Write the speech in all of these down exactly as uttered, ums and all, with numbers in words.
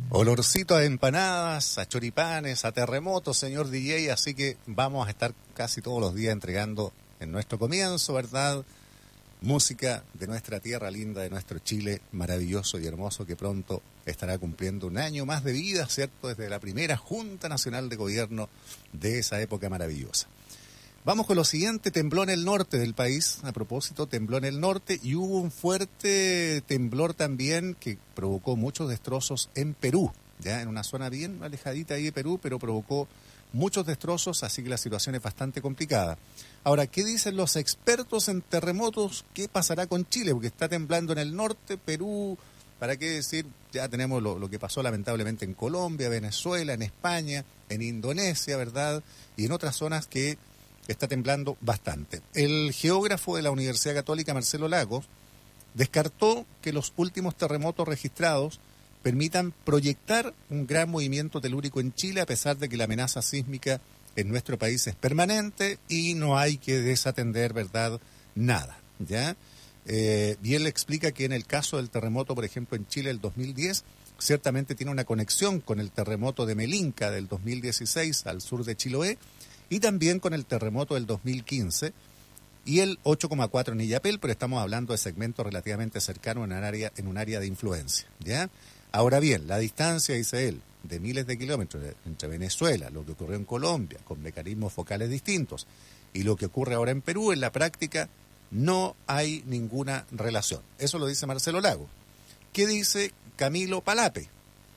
Olorcito a empanadas, a choripanes, a terremotos, señor D J, así que vamos a estar casi todos los días entregando en nuestro comienzo, ¿verdad? Música de nuestra tierra linda, de nuestro Chile maravilloso y hermoso, que pronto estará cumpliendo un año más de vida, ¿cierto? Desde la primera Junta Nacional de Gobierno de esa época maravillosa. Vamos con lo siguiente. Tembló en el norte del país. A propósito, tembló en el norte y hubo un fuerte temblor también que provocó muchos destrozos en Perú, ya en una zona bien alejadita ahí de Perú, pero provocó muchos destrozos, así que la situación es bastante complicada. Ahora, ¿qué dicen los expertos en terremotos? ¿Qué pasará con Chile? Porque está temblando en el norte, Perú, ¿para qué decir? Ya tenemos lo, lo que pasó lamentablemente en Colombia, Venezuela, en España, en Indonesia, ¿verdad? Y en otras zonas que está temblando bastante. El geógrafo de la Universidad Católica, Marcelo Lagos, descartó que los últimos terremotos registrados permitan proyectar un gran movimiento telúrico en Chile, a pesar de que la amenaza sísmica en nuestro país es permanente y no hay que desatender, ¿verdad?, nada, ¿ya? Eh, y él explica que en el caso del terremoto, por ejemplo, en Chile, el dos mil diez, ciertamente tiene una conexión con el terremoto de Melinca del dos mil dieciséis al sur de Chiloé, y también con el terremoto del dos mil quince y el ocho coma cuatro en Illapel, pero estamos hablando de segmentos relativamente cercanos en un área, en un área de influencia, ¿ya? Ahora bien, la distancia, dice él, de miles de kilómetros entre Venezuela, lo que ocurrió en Colombia, con mecanismos focales distintos, y lo que ocurre ahora en Perú, en la práctica no hay ninguna relación. Eso lo dice Marcelo Lago. ¿Qué dice Camilo Palape?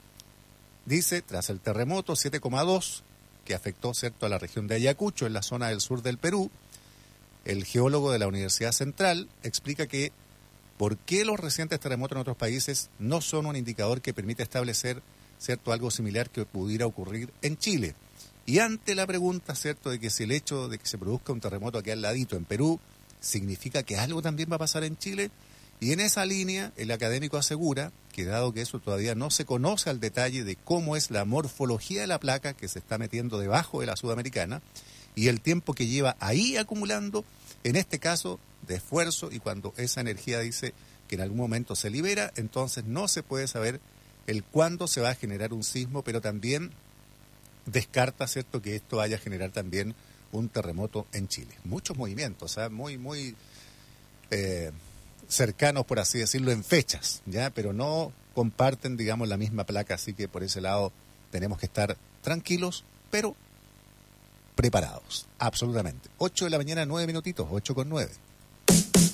Dice, tras el terremoto siete coma dos, que afectó, ¿cierto?, a la región de Ayacucho, en la zona del sur del Perú, el geólogo de la Universidad Central explica que por qué los recientes terremotos en otros países no son un indicador que permite establecer, ¿cierto?, algo similar que pudiera ocurrir en Chile. Y ante la pregunta, ¿cierto?, de que si el hecho de que se produzca un terremoto aquí al ladito en Perú significa que algo también va a pasar en Chile, y en esa línea el académico asegura que, dado que eso todavía no se conoce al detalle de cómo es la morfología de la placa que se está metiendo debajo de la sudamericana y el tiempo que lleva ahí acumulando, en este caso de esfuerzo, y cuando esa energía dice que en algún momento se libera, entonces no se puede saber el cuándo se va a generar un sismo, pero también descarta, ¿cierto?, que esto vaya a generar también un terremoto en Chile. Muchos movimientos, ¿eh? muy, muy... Eh, cercanos, por así decirlo, en fechas, ya, pero no comparten, digamos, la misma placa, así que por ese lado tenemos que estar tranquilos, pero preparados, absolutamente. ocho de la mañana, nueve minutitos, ocho con nueve.